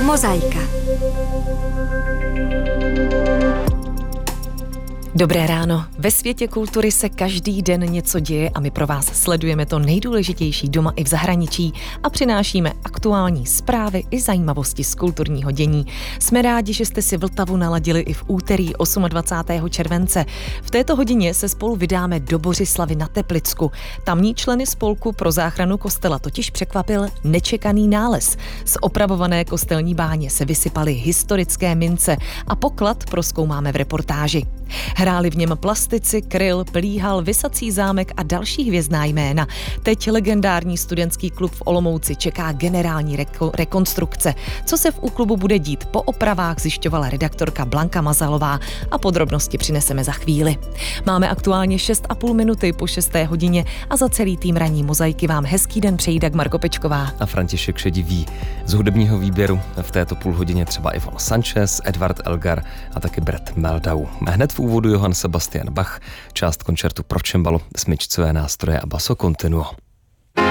Mozaika. Dobré ráno. Ve světě kultury se každý den něco děje a my pro vás sledujeme to nejdůležitější doma i v zahraničí a přinášíme aktuální zprávy i zajímavosti z kulturního dění. Jsme rádi, že jste si Vltavu naladili i v úterý 28. července. V této hodině se spolu vydáme do Bořislavy na Teplicku. Tamní členy spolku pro záchranu kostela totiž překvapil nečekaný nález. Z opravované kostelní báně se vysypaly historické mince a poklad prozkoumáme v reportáži. Hráli v něm plastici, Kryl, Plíhal, Visací zámek a další hvězdná jména. Teď legendární studentský klub v Olomouci čeká generální rekonstrukce. Co se v U-klubu bude dít po opravách, zjišťovala redaktorka Blanka Mazalová a podrobnosti přineseme za chvíli. Máme aktuálně 6,5 minuty po 6. hodině a za celý tým ranní Mozaiky vám hezký den přejí Dagmar Kopečková a František Šedivý. Z hudebního výběru v této půlhodině třeba Ivonne Sanchez, Edward Elgar a taky Brett Meldau. Hned v úvodu Johann Sebastian Bach, část koncertu pro cembalo, smyčcové nástroje a basso continuo.